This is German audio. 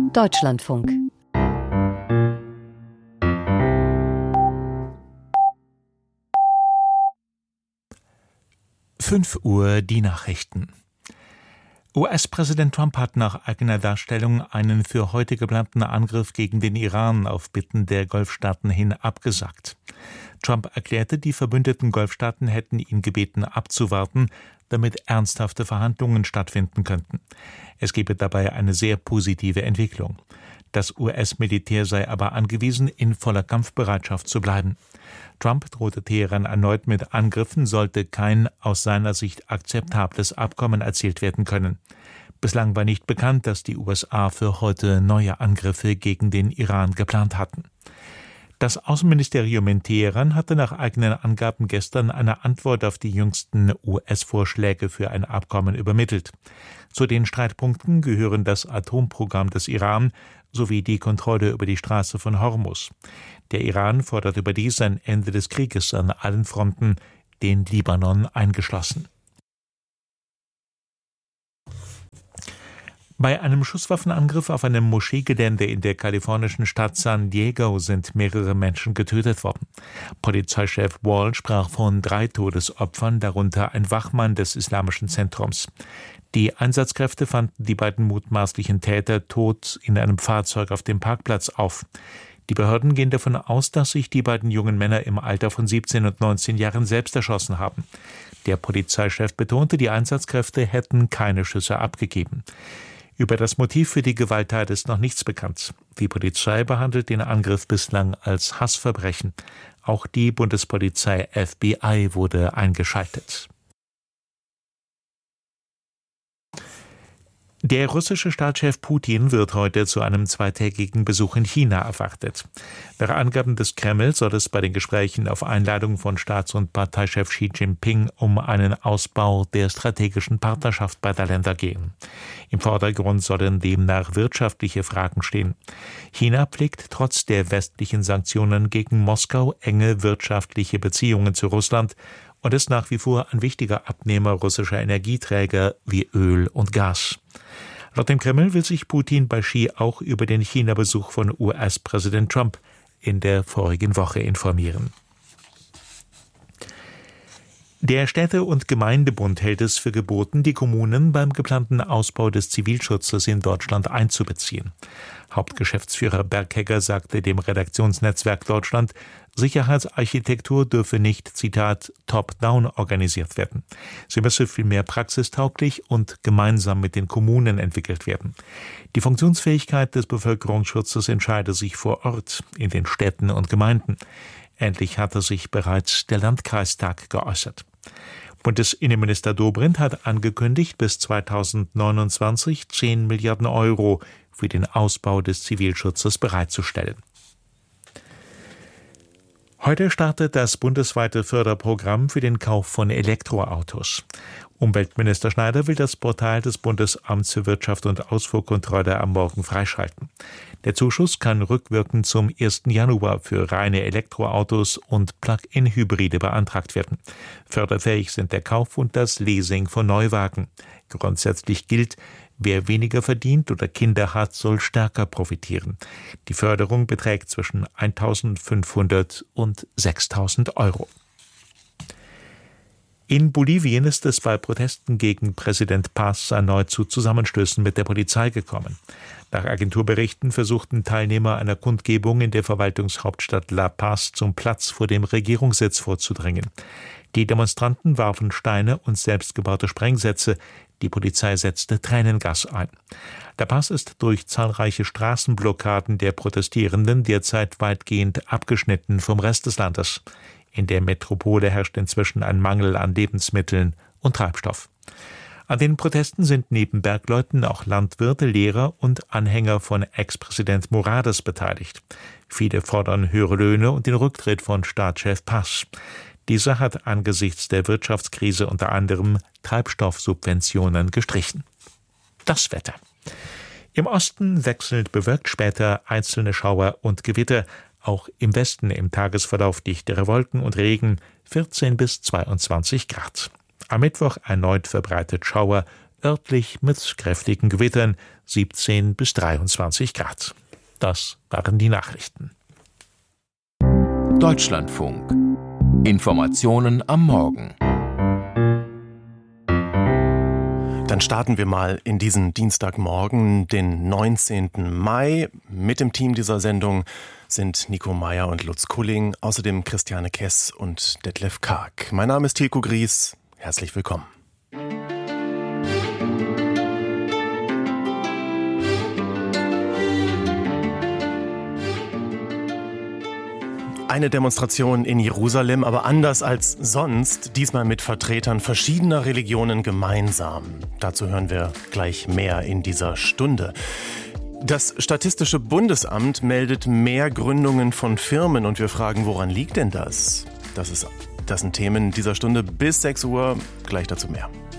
Deutschlandfunk. Uhr die Nachrichten. US-Präsident Trump hat nach eigener Darstellung einen für heute geplanten Angriff gegen den Iran auf Bitten der Golfstaaten hin abgesagt. Trump erklärte, die verbündeten Golfstaaten hätten ihn gebeten, abzuwarten, damit ernsthafte Verhandlungen stattfinden könnten. Es gebe dabei eine sehr positive Entwicklung. Das US-Militär sei aber angewiesen, in voller Kampfbereitschaft zu bleiben. Trump drohte Teheran erneut mit Angriffen, sollte kein aus seiner Sicht akzeptables Abkommen erzielt werden können. Bislang war nicht bekannt, dass die USA für heute neue Angriffe gegen den Iran geplant hatten. Das Außenministerium in Teheran hatte nach eigenen Angaben gestern eine Antwort auf die jüngsten US-Vorschläge für ein Abkommen übermittelt. Zu den Streitpunkten gehören das Atomprogramm des Iran sowie die Kontrolle über die Straße von Hormuz. Der Iran fordert überdies ein Ende des Krieges an allen Fronten, den Libanon eingeschlossen. Bei einem Schusswaffenangriff auf einem Moscheegelände in der kalifornischen Stadt San Diego sind mehrere Menschen getötet worden. Polizeichef Wall sprach von 3 Todesopfern, darunter ein Wachmann des Islamischen Zentrums. Die Einsatzkräfte fanden die beiden mutmaßlichen Täter tot in einem Fahrzeug auf dem Parkplatz auf. Die Behörden gehen davon aus, dass sich die beiden jungen Männer im Alter von 17 und 19 Jahren selbst erschossen haben. Der Polizeichef betonte, die Einsatzkräfte hätten keine Schüsse abgegeben. Über das Motiv für die Gewalttat ist noch nichts bekannt. Die Polizei behandelt den Angriff bislang als Hassverbrechen. Auch die Bundespolizei FBI wurde eingeschaltet. Der russische Staatschef Putin wird heute zu einem 2-tägigen Besuch in China erwartet. Nach Angaben des Kreml soll es bei den Gesprächen auf Einladung von Staats- und Parteichef Xi Jinping um einen Ausbau der strategischen Partnerschaft beider Länder gehen. Im Vordergrund sollen demnach wirtschaftliche Fragen stehen. China pflegt trotz der westlichen Sanktionen gegen Moskau enge wirtschaftliche Beziehungen zu Russland und ist nach wie vor ein wichtiger Abnehmer russischer Energieträger wie Öl und Gas. Laut dem Kreml will sich Putin bei Xi auch über den China-Besuch von US-Präsident Trump in der vorigen Woche informieren. Der Städte- und Gemeindebund hält es für geboten, die Kommunen beim geplanten Ausbau des Zivilschutzes in Deutschland einzubeziehen. Hauptgeschäftsführer Berghegger sagte dem Redaktionsnetzwerk Deutschland, Sicherheitsarchitektur dürfe nicht, Zitat, top-down organisiert werden. Sie müsse vielmehr praxistauglich und gemeinsam mit den Kommunen entwickelt werden. Die Funktionsfähigkeit des Bevölkerungsschutzes entscheide sich vor Ort, in den Städten und Gemeinden. Ähnlich hatte sich bereits der Landkreistag geäußert. Bundesinnenminister Dobrindt hat angekündigt, bis 2029 10 Milliarden Euro für den Ausbau des Zivilschutzes bereitzustellen. Heute startet das bundesweite Förderprogramm für den Kauf von Elektroautos. Umweltminister Schneider will das Portal des Bundesamts für Wirtschaft und Ausfuhrkontrolle am Morgen freischalten. Der Zuschuss kann rückwirkend zum 1. Januar für reine Elektroautos und Plug-in-Hybride beantragt werden. Förderfähig sind der Kauf und das Leasing von Neuwagen. Grundsätzlich gilt, wer weniger verdient oder Kinder hat, soll stärker profitieren. Die Förderung beträgt zwischen 1.500 und 6.000 Euro. In Bolivien ist es bei Protesten gegen Präsident Paz erneut zu Zusammenstößen mit der Polizei gekommen. Nach Agenturberichten versuchten Teilnehmer einer Kundgebung in der Verwaltungshauptstadt La Paz zum Platz vor dem Regierungssitz vorzudringen. Die Demonstranten warfen Steine und selbstgebaute Sprengsätze. Die Polizei setzte Tränengas ein. La Paz ist durch zahlreiche Straßenblockaden der Protestierenden derzeit weitgehend abgeschnitten vom Rest des Landes. In der Metropole herrscht inzwischen ein Mangel an Lebensmitteln und Treibstoff. An den Protesten sind neben Bergleuten auch Landwirte, Lehrer und Anhänger von Ex-Präsident Morales beteiligt. Viele fordern höhere Löhne und den Rücktritt von Staatschef Paz. Dieser hat angesichts der Wirtschaftskrise unter anderem Treibstoffsubventionen gestrichen. Das Wetter. Im Osten wechselnd bewölkt, später einzelne Schauer und Gewitter. Auch im Westen im Tagesverlauf dichtere Wolken und Regen, 14 bis 22 Grad. Am Mittwoch erneut verbreitet Schauer, örtlich mit kräftigen Gewittern 17 bis 23 Grad. Das waren die Nachrichten. Deutschlandfunk. Informationen am Morgen. Dann starten wir mal in diesen Dienstagmorgen, den 19. Mai. Mit dem Team dieser Sendung sind Nico Meyer und Lutz Kulling, außerdem Christiane Kess und Detlef Karg. Mein Name ist Tilko Gries. Herzlich willkommen. Eine Demonstration in Jerusalem, aber anders als sonst, diesmal mit Vertretern verschiedener Religionen gemeinsam. Dazu hören wir gleich mehr in dieser Stunde. Das Statistische Bundesamt meldet mehr Gründungen von Firmen und wir fragen, woran liegt denn das? Das sind Themen dieser Stunde bis 6 Uhr, gleich dazu mehr.